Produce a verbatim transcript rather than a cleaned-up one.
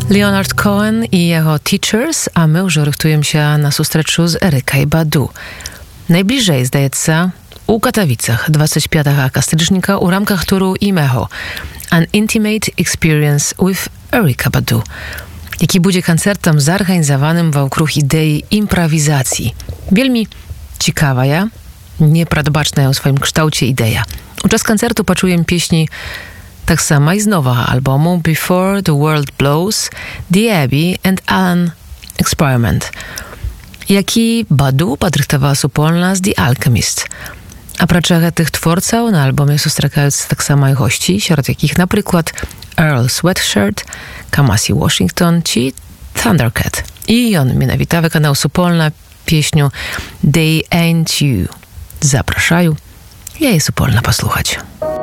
Leonard Cohen i jeho Teachers, a my już rychtujemy się na zустрічу z Erykой Badu. Najbliżej, zdaється, u Katowicach dwudziestego piątego akastycznika u ramkach turu Imeho An Intimate Experience with Erykah Badu, jaki będzie koncertem zorganizowanym wokół idei improwizacji. Wielmi ciekawa ja, nieprawdopodobna w swoim kształcie idea. Uczas koncertu poczułem pieśni tak samo i z nowego albumu Before the World Blows, The Abbey and Alan Experiment, jaki Badu podrychtowała supolna z The Alchemist. A prócz tych twórców na albumie zustrykają tak samo i gości, wśród jakich na przykład Earl Sweatshirt, Kamasi Washington czy Thundercat. I on mianowita wykonał supolna pieśniu They Ain't You. Zapraszają, ja je supolna posłuchać.